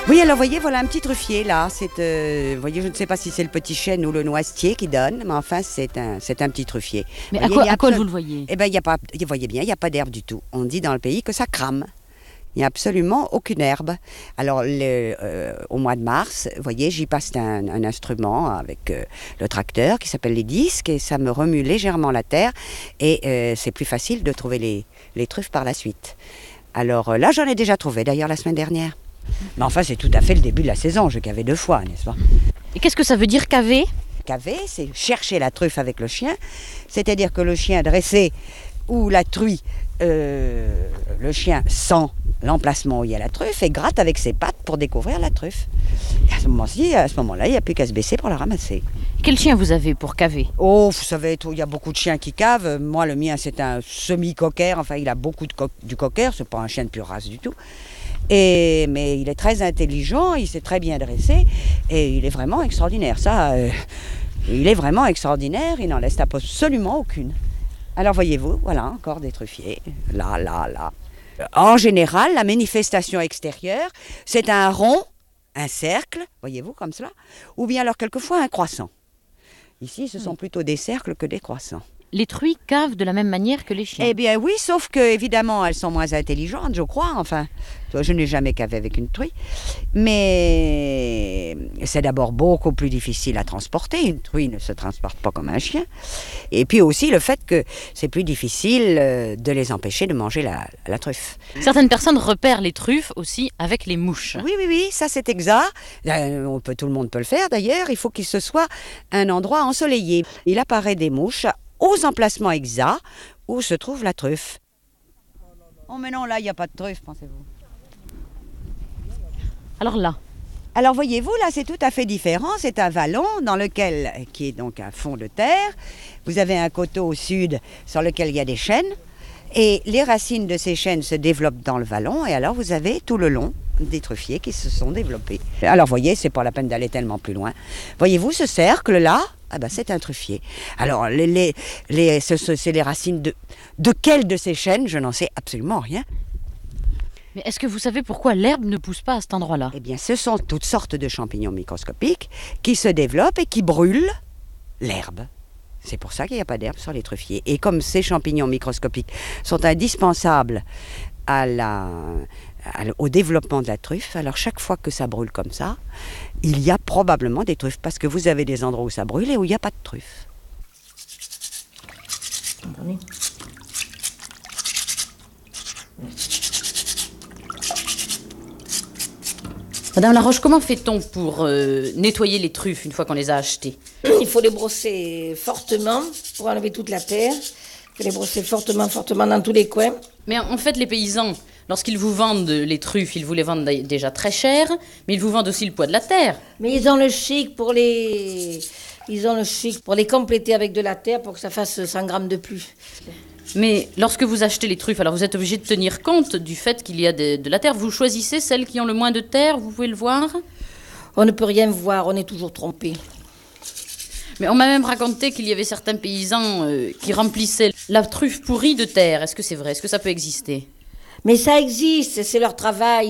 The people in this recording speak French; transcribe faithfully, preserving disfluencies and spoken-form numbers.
Oui, alors voyez, voilà un petit truffier là. C'est, euh, voyez, je ne sais pas si c'est le petit chêne ou le noisetier qui donne, mais enfin c'est un, c'est un petit truffier. Mais voyez, à quoi, il y a à quoi absolu- vous le voyez? Eh bien, il y a pas, vous voyez bien, il n'y a pas d'herbe du tout. On dit dans le pays que ça crame. Il n'y a absolument aucune herbe. Alors, le, euh, au mois de mars, vous voyez, j'y passe un, un instrument avec euh, le tracteur qui s'appelle les disques et ça me remue légèrement la terre et euh, c'est plus facile de trouver les, les truffes par la suite. Alors euh, là, j'en ai déjà trouvé d'ailleurs la semaine dernière. Mais enfin, c'est tout à fait le début de la saison. Je cavais deux fois, n'est-ce pas? Et qu'est-ce que ça veut dire caver? Caver, c'est chercher la truffe avec le chien. C'est-à-dire que le chien dressé ou la truie, euh, le chien sent l'emplacement où il y a la truffe et gratte avec ses pattes pour découvrir la truffe. Et à ce moment-ci, à ce moment-là, il n'y a plus qu'à se baisser pour la ramasser. Quel chien vous avez pour caver? Oh, vous savez, il y a beaucoup de chiens qui cavent. Moi, le mien, c'est un semi-cocker. Enfin, il a beaucoup de co- du cocker. C'est pas un chien de pure race du tout. Et, mais il est très intelligent, il s'est très bien dressé et il est vraiment extraordinaire. Ça, euh, il est vraiment extraordinaire, il n'en laisse absolument aucune. Alors voyez-vous, voilà encore des truffiers, là, là, là. En général, la manifestation extérieure, c'est un rond, un cercle, voyez-vous, comme cela, ou bien alors quelquefois un croissant. Ici, ce sont plutôt des cercles que des croissants. Les truies cavent de la même manière que les chiens. Eh bien oui, sauf que évidemment elles sont moins intelligentes, je crois. Enfin, je n'ai jamais cavé avec une truie, mais c'est d'abord beaucoup plus difficile à transporter. Une truie ne se transporte pas comme un chien. Et puis aussi le fait que c'est plus difficile de les empêcher de manger la, la truffe. Certaines personnes repèrent les truffes aussi avec les mouches. Oui, oui, oui, ça c'est exact. Euh, on peut, tout le monde peut le faire d'ailleurs. Il faut qu'il se soit un endroit ensoleillé. Il apparaît des mouches aux emplacements exacts où se trouve la truffe. Oh mais non, là, il n'y a pas de truffe, pensez-vous. Alors là, Alors voyez-vous, là, c'est tout à fait différent. C'est un vallon dans lequel, qui est donc un fond de terre. Vous avez un coteau au sud sur lequel il y a des chênes. Et les racines de ces chênes se développent dans le vallon. Et alors, vous avez tout le long des truffiers qui se sont développés. Alors, voyez, c'est pas la peine d'aller tellement plus loin. Voyez-vous, ce cercle-là, ah ben, c'est un truffier. Alors, les, les, les, ce, ce, c'est les racines de, de quel de ces chênes? Je n'en sais absolument rien. mais est-ce que vous savez pourquoi l'herbe ne pousse pas à cet endroit-là? Eh bien, ce sont toutes sortes de champignons microscopiques qui se développent et qui brûlent l'herbe. C'est pour ça qu'il n'y a pas d'herbe sur les truffiers. Et comme ces champignons microscopiques sont indispensables à la, à, au développement de la truffe, alors chaque fois que ça brûle comme ça, il y a probablement des truffes. Parce que vous avez des endroits où ça brûle et où il n'y a pas de truffes. Attendez. Madame Laroche, comment fait-on pour euh, nettoyer les truffes une fois qu'on les a achetées? Il faut les brosser fortement pour enlever toute la terre. Il faut les brosser fortement, fortement dans tous les coins. Mais en fait, les paysans, lorsqu'ils vous vendent les truffes, ils vous les vendent déjà très cher, mais ils vous vendent aussi le poids de la terre. Mais ils ont le chic pour les... Ils ont le chic pour les compléter avec de la terre pour que ça fasse cent grammes de plus. Mais lorsque vous achetez les truffes, alors vous êtes obligé de tenir compte du fait qu'il y a de, de la terre. Vous choisissez celles qui ont le moins de terre, vous pouvez le voir. On ne peut rien voir, on est toujours trompé. Mais on m'a même raconté qu'il y avait certains paysans euh, qui remplissaient la truffe pourrie de terre. Est-ce que c'est vrai? Est-ce que ça peut exister? Mais ça existe, c'est leur travail.